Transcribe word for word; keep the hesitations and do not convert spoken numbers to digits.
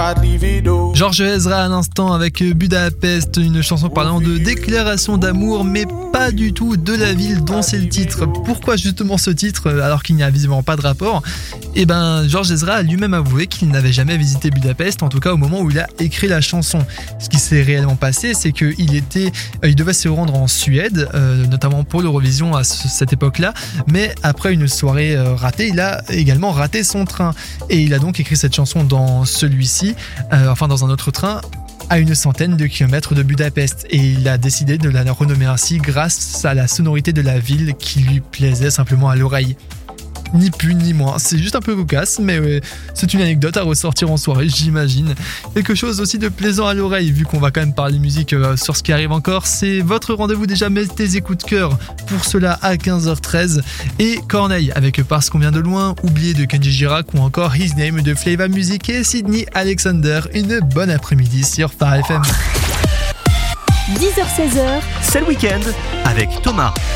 Georges Ezra à l'instant avec Budapest, une chanson parlant de déclaration d'amour, mais pas du tout de la ville dont c'est le titre. Pourquoi justement ce titre alors qu'il n'y a visiblement pas de rapport ? Eh ben, Georges Ezra a lui-même avoué qu'il n'avait jamais visité Budapest, en tout cas au moment où il a écrit la chanson. Ce qui s'est réellement passé, c'est qu'il était, il devait se rendre en Suède, euh, notamment pour l'Eurovision à ce, cette époque-là, mais après une soirée euh, ratée, il a également raté son train. Et il a donc écrit cette chanson dans celui-ci, euh, enfin dans un autre train, à une centaine de kilomètres de Budapest, et il a décidé de la renommer ainsi grâce à la sonorité de la ville qui lui plaisait simplement à l'oreille. Ni plus ni moins, c'est juste un peu cocasse, mais ouais, c'est une anecdote à ressortir en soirée, j'imagine. Quelque chose aussi de plaisant à l'oreille, vu qu'on va quand même parler musique euh, sur ce qui arrive encore, c'est votre rendez-vous déjà, mettez tes coups de cœur pour cela à quinze heures treize, et Corneille avec Parce qu'on vient de loin, Oublié de Kenji Girac, ou encore His Name de Flava Music et Sydney Alexander. Une bonne après-midi sur Phare F M. dix heures seize heures, c'est le week-end avec Thomas.